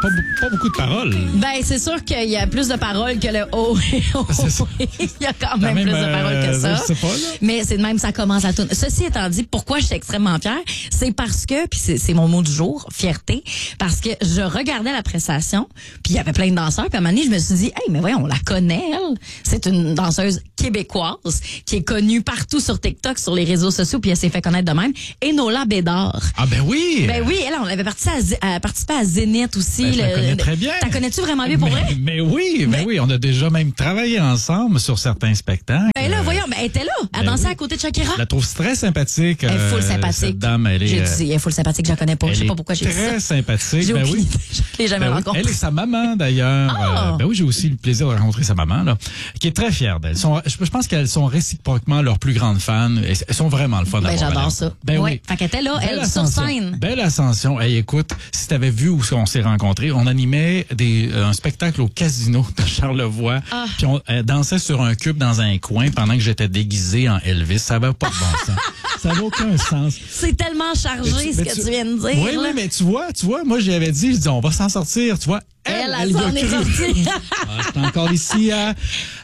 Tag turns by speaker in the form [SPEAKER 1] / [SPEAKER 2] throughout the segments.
[SPEAKER 1] pas beaucoup de paroles.
[SPEAKER 2] Ben, c'est sûr qu'il y a plus de paroles que le oh et oh. Il y a quand même plus de paroles que ça.
[SPEAKER 1] Je sais pas, là.
[SPEAKER 2] Mais c'est de même, ça commence à tourner. Ceci étant dit, pourquoi je suis extrêmement fière? C'est parce que, puis c'est mon mot du jour, fierté, parce que je regardais la prestation, puis il y avait plein de danseurs, puis à un moment donné, je me suis dit, hey, mais voyons, on la connaît, elle. C'est une danseuse québécoise qui est connue partout sur TikTok, sur les réseaux sociaux, puis elle s'est fait connaître de même. Enola Bédard.
[SPEAKER 1] Ah ben oui!
[SPEAKER 2] Ben oui, elle, on avait participé à Zénith aussi.
[SPEAKER 1] Ben, je la connais très bien.
[SPEAKER 2] T'as connais-tu vraiment bien pour vrai?
[SPEAKER 1] Mais oui, on a déjà même travaillé ensemble sur certains spectacles.
[SPEAKER 2] Ben là, voyons, elle était là. Elle dansait à côté de Shakira.
[SPEAKER 1] Je la trouve très sympathique.
[SPEAKER 2] Elle est full sympathique.
[SPEAKER 1] Cette dame, elle est...
[SPEAKER 2] J'ai dit, elle est full sympathique, je la connais pas. Je sais pas pourquoi j'ai dit ça.
[SPEAKER 1] Très sympathique.
[SPEAKER 2] J'ai
[SPEAKER 1] Ben
[SPEAKER 2] aucune
[SPEAKER 1] oui.
[SPEAKER 2] idée. Je l'ai jamais rencontrée.
[SPEAKER 1] Elle et sa maman, d'ailleurs.
[SPEAKER 2] Ah!
[SPEAKER 1] Ben oui, j'ai aussi eu le plaisir de rencontrer sa maman, là, qui est très fière d'elle. Je pense qu'elles sont réciproquement leurs plus grandes fans. Elles sont vraiment le fun.
[SPEAKER 2] Ben, j'adore ça.
[SPEAKER 1] Ben oui.
[SPEAKER 2] Fait qu'elle était là, elle, sur scène.
[SPEAKER 1] Belle ascension. Hey, écoute, si t'avais vu où on s'est rencontrés, on animait un spectacle au Casino de Charlevoix.
[SPEAKER 2] Ah.
[SPEAKER 1] Puis on dansait sur un cube dans un coin pendant que j'étais déguisé en Elvis. Ça avait pas de bon sens. Ça n'avait aucun sens.
[SPEAKER 2] C'est tellement chargé ce que tu viens de dire.
[SPEAKER 1] Oui, mais tu vois, moi, j'avais dit, on va s'en sortir, tu vois.
[SPEAKER 2] Elle s'en est sortie.
[SPEAKER 1] J'étais encore ici à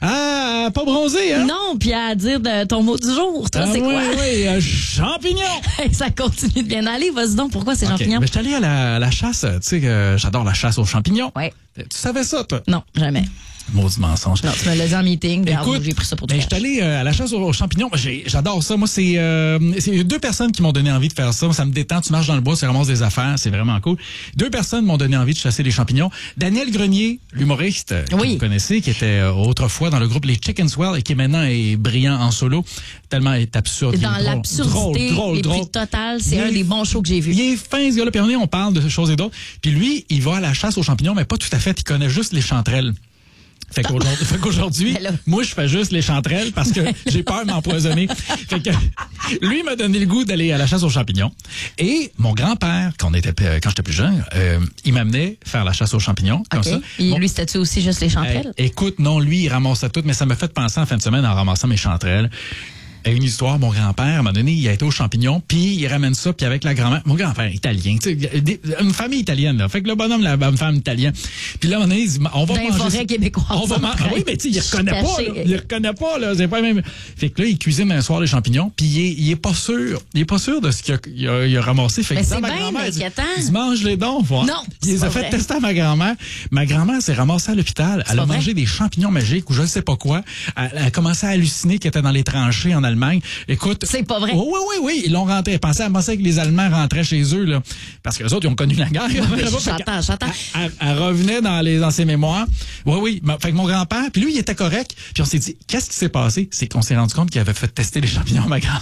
[SPEAKER 1] pas bronzé, hein?
[SPEAKER 2] Non, puis à dire de ton mot du jour. Toi, c'est quoi?
[SPEAKER 1] Oui, champignons!
[SPEAKER 2] Ça continue de bien aller. Vas-y donc, pourquoi c'est champignons?
[SPEAKER 1] Mais je suis allé à la chasse. Tu sais, j'adore la chasse aux champignons.
[SPEAKER 2] Ouais.
[SPEAKER 1] Tu savais ça, toi?
[SPEAKER 2] Non, jamais.
[SPEAKER 1] Maudit mensonge.
[SPEAKER 2] Non, tu me l'as dit en meeting.
[SPEAKER 1] Écoute,
[SPEAKER 2] j'ai pris ça pour
[SPEAKER 1] je suis allé à la chasse aux champignons. J'adore ça. Moi, c'est deux personnes qui m'ont donné envie de faire ça. Ça me détend. Tu marches dans le bois, tu ramasses des affaires. C'est vraiment cool. Deux personnes m'ont donné envie de chasser les champignons. Daniel Grenier, l'humoriste, que vous connaissez, qui était autrefois dans le groupe Les Chicken Swell et qui maintenant est brillant en solo. Tellement est absurde.
[SPEAKER 2] Dans l'absurdité les plus totale, c'est un des bons shows que j'ai vu.
[SPEAKER 1] Il est fin, ce gars-là. Puis on parle de choses et d'autres. Puis lui, il va à la chasse aux champignons, mais pas tout à fait. Il connaît juste les chanterelles. Fait qu'aujourd'hui, moi, je fais juste les chanterelles parce que j'ai peur de m'empoisonner. Fait que lui m'a donné le goût d'aller à la chasse aux champignons. Et mon grand-père, quand j'étais plus jeune, il m'amenait faire la chasse aux champignons. Comme ça.
[SPEAKER 2] Et lui, c'était-tu aussi juste les chanterelles?
[SPEAKER 1] Écoute, non, lui, il ramassait tout, mais ça m'a fait penser en fin de semaine en ramassant mes chanterelles. Une histoire, mon grand-père, à un moment donné, il a été aux champignons, puis il ramène ça, puis avec la grand-mère, mon grand-père italien, tu sais, une famille italienne, là. Fait que le bonhomme, la femme italienne. Puis là, à un moment donné, il dit, on va manger.
[SPEAKER 2] Dans les forêts québécoises.
[SPEAKER 1] Oui, mais tu sais, il reconnaît pas, là. C'est pas même. Fait que là, il cuisine un soir les champignons, puis il est pas sûr. Il est pas sûr de ce qu'il a ramassé. Fait que
[SPEAKER 2] c'est
[SPEAKER 1] ma
[SPEAKER 2] bien
[SPEAKER 1] grand-mère,
[SPEAKER 2] inquiétant.
[SPEAKER 1] mange les dons, voir.
[SPEAKER 2] Non.
[SPEAKER 1] Il les a fait tester à ma grand-mère. Ma grand-mère s'est ramassée à l'hôpital. Elle a mangé des champignons magiques ou je ne sais pas quoi. Elle a commencé à halluciner qu'elle était dans les tranchées en Allemagne. Écoute,
[SPEAKER 2] c'est pas vrai.
[SPEAKER 1] Oui, ils l'ont rentré. Elle pensait que les Allemands rentraient chez eux, là. Parce que les autres, ils ont connu la guerre.
[SPEAKER 2] J'entends.
[SPEAKER 1] Elle revenait dans ses mémoires. Oui. Fait que mon grand-père, puis lui, il était correct. Puis on s'est dit, qu'est-ce qui s'est passé? C'est qu'on s'est rendu compte qu'il avait fait tester les champignons à ma grand-mère.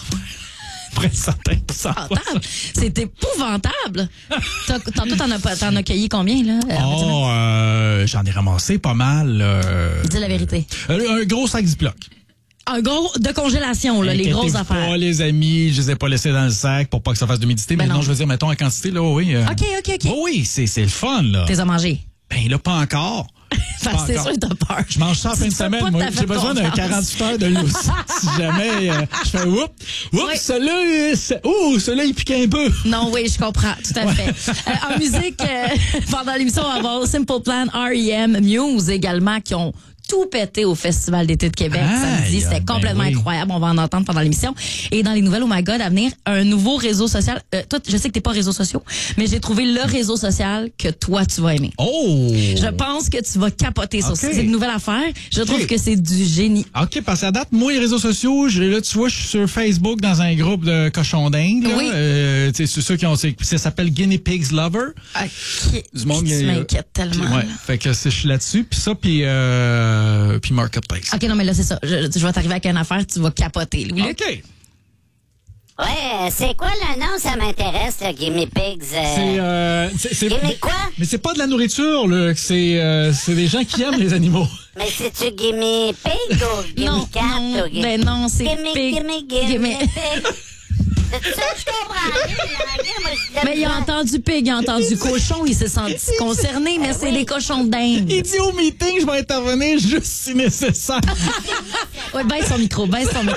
[SPEAKER 2] C'est épouvantable. Tantôt, t'en as cueilli combien, là?
[SPEAKER 1] J'en ai ramassé pas mal.
[SPEAKER 2] Dis la vérité.
[SPEAKER 1] Un gros sac Ziploc.
[SPEAKER 2] Un gros de congélation, là, les grosses affaires.
[SPEAKER 1] Pas, les amis, je les ai pas laissés dans le sac pour pas que ça fasse d'humidité. Mais non, je veux dire, mettons en quantité, là, oui.
[SPEAKER 2] OK.
[SPEAKER 1] Oui, c'est le fun, là.
[SPEAKER 2] T'es à manger?
[SPEAKER 1] Ben là, pas encore.
[SPEAKER 2] C'est sûr que t'as peur.
[SPEAKER 1] Je mange ça en fin de semaine. Moi, j'ai besoin d'un 48 heures de lousse. Si jamais je fais celui-là, il pique un peu.
[SPEAKER 2] Non, oui, je comprends. Tout à fait. En musique, pendant l'émission, on va avoir Simple Plan, R.E.M., Muse également, qui ont tout pété au Festival d'été de Québec samedi. C'était complètement incroyable. On va en entendre pendant l'émission. Et dans les nouvelles, oh my God, à venir, un nouveau réseau social. Toi, je sais que t'es pas réseaux sociaux, mais j'ai trouvé le réseau social que toi, tu vas aimer.
[SPEAKER 1] Oh!
[SPEAKER 2] Je pense que tu vas capoter sur ça. C'est une nouvelle affaire. Je trouve que c'est du génie.
[SPEAKER 1] OK, parce qu'à date, moi, les réseaux sociaux, là, tu vois, je suis sur Facebook dans un groupe de cochons d'Inde.
[SPEAKER 2] Oui.
[SPEAKER 1] C'est ceux qui ont... Ça s'appelle Guinea Pigs Lover.
[SPEAKER 2] OK.
[SPEAKER 1] Du monde,
[SPEAKER 2] tu m'inquiètes tellement.
[SPEAKER 1] Ouais. Fait que je suis là-dessus. Puis ça, puis Marketplace.
[SPEAKER 2] OK, non, mais là, c'est ça. Je vais t'arriver avec une affaire, tu vas capoter. Louis-Luc?
[SPEAKER 1] OK.
[SPEAKER 3] Ouais, c'est quoi le nom? Ça m'intéresse, le Gimme Pigs.
[SPEAKER 1] C'est
[SPEAKER 3] Gimme quoi?
[SPEAKER 1] Mais c'est pas de la nourriture, là. C'est des gens qui aiment les animaux.
[SPEAKER 3] Mais c'est-tu Gimme Pig ou Gimme Cat?
[SPEAKER 2] Non, ben non, c'est Pig.
[SPEAKER 3] Gimme Pig. C'est ça, je comprends.
[SPEAKER 2] Mais il a entendu pig, il a entendu cochon, il s'est senti concerné, mais c'est des cochons d'Inde.
[SPEAKER 1] Il dit au meeting, je vais intervenir juste si nécessaire.
[SPEAKER 2] Ouais, baisse son micro.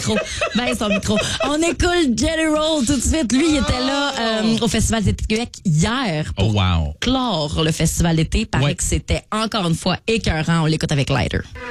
[SPEAKER 2] On écoute Jelly Roll tout de suite. Lui, il était là au Festival d'été de Québec hier pour clore le Festival d'été. Paraît que c'était encore une fois écœurant. On l'écoute avec Lighter.